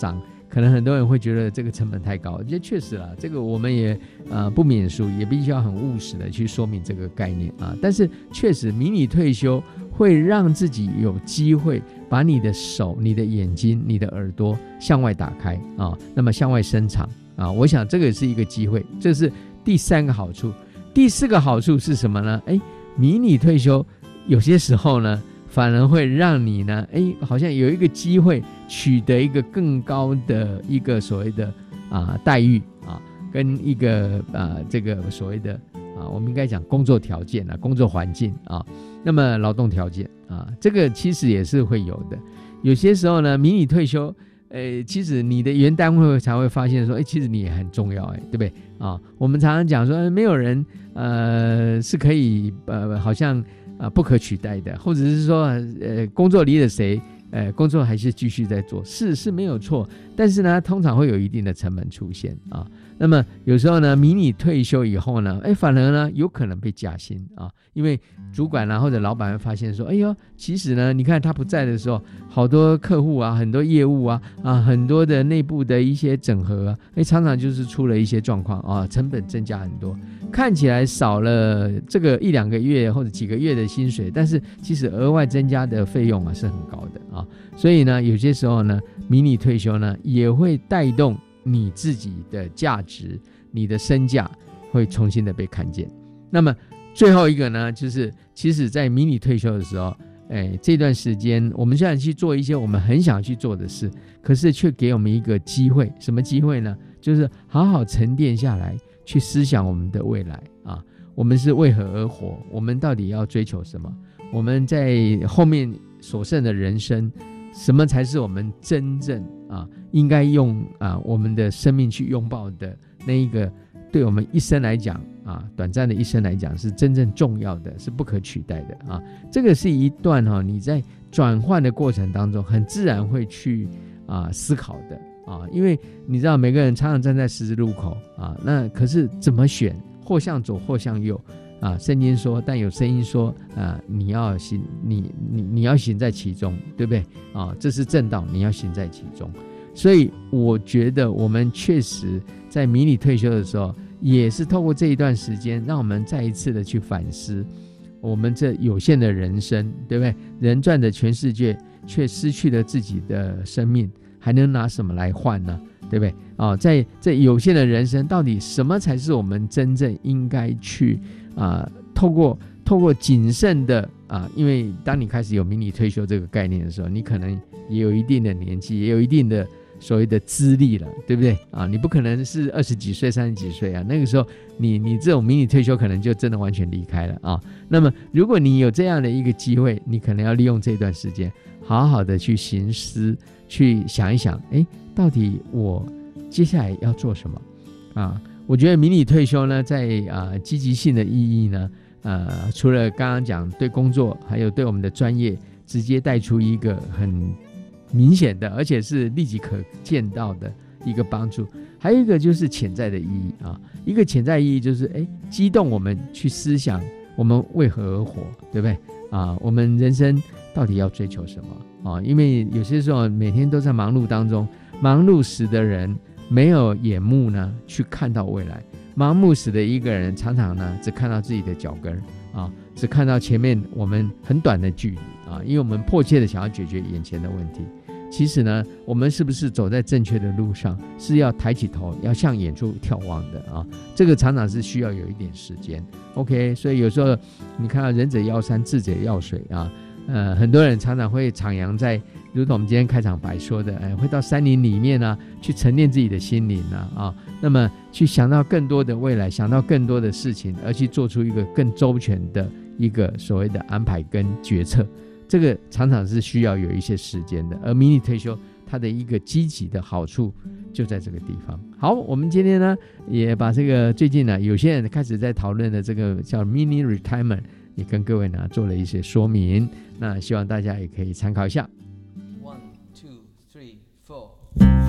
涨，可能很多人会觉得这个成本太高，我觉得确实啦，这个我们也不免俗，也必须要很务实的去说明这个概念啊。但是确实迷你退休会让自己有机会把你的手、你的眼睛、你的耳朵向外打开啊，那么向外伸长啊，我想这个是一个机会，这是第3个好处。第4个好处是什么呢？迷你退休有些时候呢，反而会让你呢，好像有一个机会取得一个更高的一个所谓的待遇啊，跟一个这个所谓的我们应该讲工作条件工作环境啊，那么劳动条件这个其实也是会有的。有些时候呢，迷你退休，其实你的原单位才会发现说，其实你也很重要，对不对我们常常讲说，没有人是可以好像不可取代的，或者是说工作离了谁，工作还是继续在做，是没有错，但是呢，通常会有一定的成本出现那么有时候呢，迷你退休以后呢，反而呢有可能被加薪因为主管或者老板会发现说，其实呢，你看他不在的时候，好多客户很多业务很多的内部的一些整合常常就是出了一些状况成本增加很多，看起来少了这个1-2个月或者几个月的薪水，但是其实额外增加的费用是很高的所以呢，有些时候呢，迷你退休呢也会带动你自己的价值，你的身价会重新的被看见。那么最后一个呢，就是其实在迷你退休的时候，这段时间我们虽然去做一些我们很想去做的事，可是却给我们一个机会。什么机会呢？就是好好沉淀下来，去思想我们的未来我们是为何而活，我们到底要追求什么，我们在后面所剩的人生，什么才是我们真正应该用我们的生命去拥抱的那一个，对我们一生来讲短暂的一生来讲是真正重要的，是不可取代的这个是一段你在转换的过程当中很自然会去思考的因为你知道每个人常常站在十字路口那可是怎么选，或向左或向右圣经说，但有声音说你要行，你要行在其中，对不对这是正道，你要行在其中。所以我觉得我们确实在迷你退休的时候，也是透过这一段时间，让我们再一次的去反思我们这有限的人生，对不对？人赚的全世界，却失去了自己的生命，还能拿什么来换呢？对不对在这有限的人生，到底什么才是我们真正应该去透过谨慎的因为当你开始有迷你退休这个概念的时候，你可能也有一定的年纪，也有一定的所谓的资历了，对不对你不可能是20几岁30几岁那个时候你这种迷你退休可能就真的完全离开了那么如果你有这样的一个机会，你可能要利用这段时间好好的去行思，去想一想到底我接下来要做什么我觉得迷你退休呢，在积极性的意义呢除了刚刚讲对工作还有对我们的专业直接带出一个很明显的而且是立即可见到的一个帮助，还有一个就是潜在的意义一个潜在意义就是激动我们去思想我们为何而活，对不对我们人生到底要追求什么因为有些时候每天都在忙碌当中，忙碌时的人没有眼目呢去看到未来，盲目使的一个人常常呢只看到自己的脚跟只看到前面我们很短的距离因为我们迫切的想要解决眼前的问题。其实呢，我们是不是走在正确的路上，是要抬起头要向远处眺望的这个常常是需要有一点时间 OK。 所以有时候你看到仁者要山智者要水很多人常常会徜徉在如同我们今天开场白说的会到山林里面去沉淀自己的心灵那么去想到更多的未来，想到更多的事情，而去做出一个更周全的一个所谓的安排跟决策，这个常常是需要有一些时间的。而迷你退休它的一个积极的好处就在这个地方。好，我们今天呢也把这个最近呢有些人开始在讨论的这个叫 mini retirement 也跟各位呢做了一些说明，那希望大家也可以参考一下。